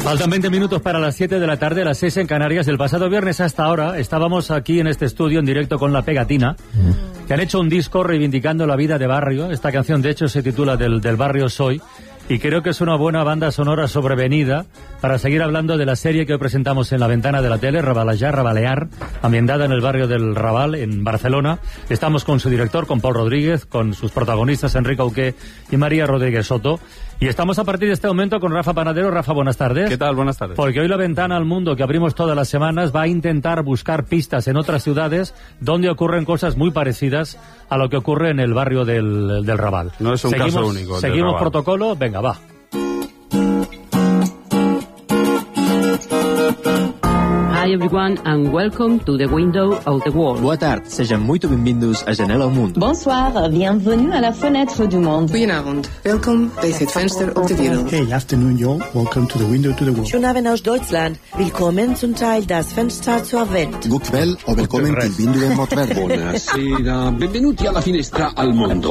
Faltan 20 minutos para las 7 de la tarde, las 6 en Canarias. El pasado viernes hasta ahora estábamos aquí en este estudio en directo con La Pegatina, que han hecho un disco reivindicando la vida de barrio. Esta canción, de hecho, se titula Del barrio soy. Y creo que es una buena banda sonora sobrevenida para seguir hablando de la serie que hoy presentamos en la ventana de la tele, Rabalear, ambientada en el barrio del Raval, en Barcelona. Estamos con su director, con Pol Rodríguez, con sus protagonistas, Enrique Auqué y María Rodríguez Soto. Y estamos a partir de este momento con Rafa Panadero. Rafa, buenas tardes. ¿Qué tal? Buenas tardes. Porque hoy la ventana al mundo que abrimos todas las semanas va a intentar buscar pistas en otras ciudades donde ocurren cosas muy parecidas a lo que ocurre en el barrio del Raval. No es un caso único. Seguimos protocolo, venga, va. Hi everyone and welcome to the window of the world. Boa tarde, sejam muito bem-vindos à Janela ao Mundo. Bonsoir, bienvenue à la fenêtre du monde. Goedenavond, welkom bij het venster op de wereld. Hey, afternoon y'all, welcome to the window to the world. Schönen Abend aus Deutschland, willkommen zum Teil das Fenster zur Welt. Gut o willkommen til vinduet mot verden. Buonasera, benvenuti alla finestra al mondo.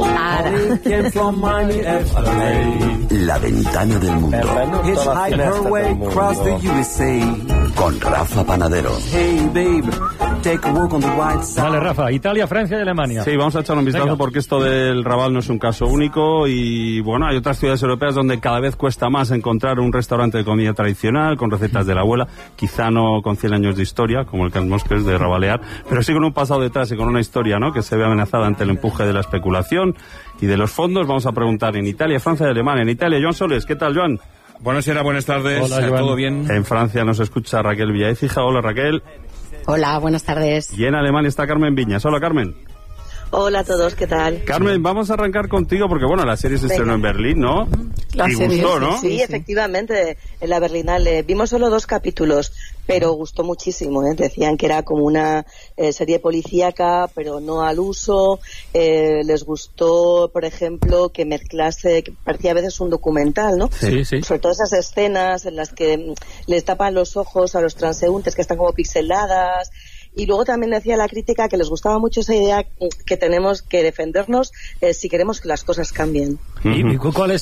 La ventana del mundo. Hitchhike her way across the USA. Con Rafa Panadero. Hey babe, take a walk on the white side. Vale, Rafa, Italia, Francia y Alemania. Sí, vamos a echar un vistazo. Venga. Porque esto del Raval no es un caso único y bueno, hay otras ciudades europeas donde cada vez cuesta más encontrar un restaurante de comida tradicional con recetas de la abuela, quizá no con 100 años de historia como el Can Mosques de Rabalear, pero sí con un pasado detrás y con una historia, ¿no?, que se ve amenazada ante el empuje de la especulación y de los fondos. Vamos a preguntar en Italia, Francia y Alemania. En Italia, Joan Soles, ¿qué tal, Joan? Buenas tardes. Hola, ¿todo bien? En Francia nos escucha Raquel Villaécija. Hola, Raquel. Hola, buenas tardes. Y en Alemania está Carmen Viñas. Hola, Carmen. Hola a todos, ¿qué tal? Carmen, vamos a arrancar contigo porque, bueno, la serie se estrenó en Berlín, ¿no? La y serie, gustó, ¿no? Sí, efectivamente, en la Berlinale. Vimos solo 2 capítulos, pero gustó muchísimo, ¿eh? Decían que era como una serie policíaca, pero no al uso. Les gustó, por ejemplo, que mezclase, que parecía a veces un documental, ¿no? Sí, sí. Sobre todo esas escenas en las que les tapan los ojos a los transeúntes, que están como pixeladas. Y luego también decía la crítica que les gustaba mucho esa idea que tenemos que defendernos si queremos que las cosas cambien. ¿Y cuál es